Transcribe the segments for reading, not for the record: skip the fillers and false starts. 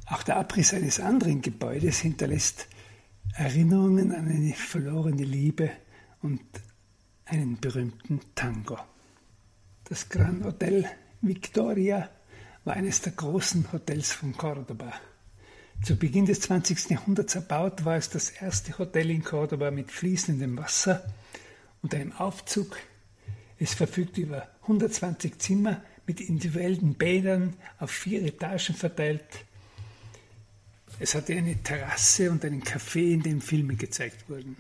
Auch der Abriss eines anderen Gebäudes hinterlässt Erinnerungen an eine verlorene Liebe und einen berühmten Tango. Das Gran Hotel Victoria war eines der großen Hotels von Córdoba. Zu Beginn des 20. Jahrhunderts erbaut war es das erste Hotel in Córdoba mit fließendem Wasser und einem Aufzug. Es verfügt über 120 Zimmer mit individuellen Bädern auf 4 Etagen verteilt. Es hatte eine Terrasse und einen Café, in dem Filme gezeigt wurden.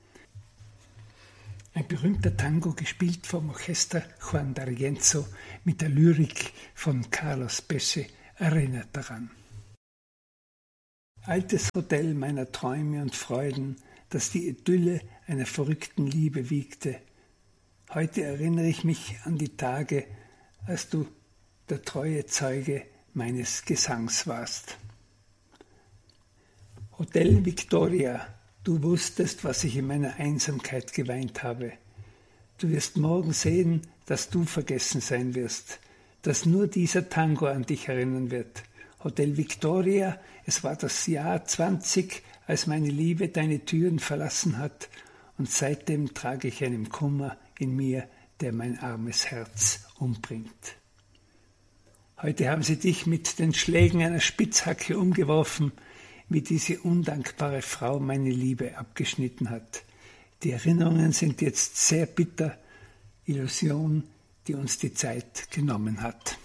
Ein berühmter Tango, gespielt vom Orchester Juan D'Arienzo mit der Lyrik von Carlos Pesce, erinnert daran. Altes Hotel meiner Träume und Freuden, das die Idylle einer verrückten Liebe wiegte. Heute erinnere ich mich an die Tage, als du der treue Zeuge meines Gesangs warst. Hotel Victoria, du wusstest, was ich in meiner Einsamkeit geweint habe. Du wirst morgen sehen, dass du vergessen sein wirst, dass nur dieser Tango an dich erinnern wird. Hotel Victoria, es war das Jahr 20, als meine Liebe deine Türen verlassen hat, und seitdem trage ich einen Kummer in mir, der mein armes Herz umbringt. Heute haben sie dich mit den Schlägen einer Spitzhacke umgeworfen, wie diese undankbare Frau meine Liebe abgeschnitten hat. Die Erinnerungen sind jetzt sehr bitter, Illusion, die uns die Zeit genommen hat.